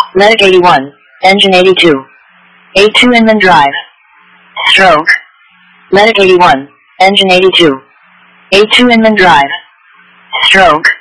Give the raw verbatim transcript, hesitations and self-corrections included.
Medic eighty-one, Engine eighty-two. A two Inman Drive. Stroke. Medic eighty-one, Engine eighty-two. A two Inman Drive. Stroke.